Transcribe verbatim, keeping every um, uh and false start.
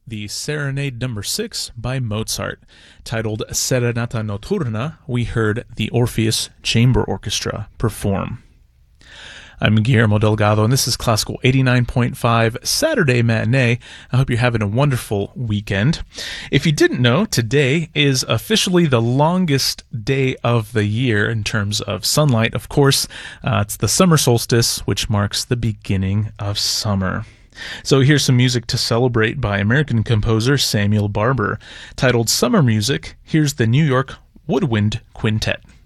the Serenade Number six by Mozart. Titled Serenata Notturna, we heard the Orpheus Chamber Orchestra perform. I'm Guillermo Delgado, and this is Classical eighty-nine point five Saturday Matinee. I hope you're having a wonderful weekend. If you didn't know, today is officially the longest day of the year in terms of sunlight. Of course, uh, it's the summer solstice, which marks the beginning of summer. So here's some music to celebrate by American composer Samuel Barber. Titled Summer Music, here's the New York Woodwind Quintet.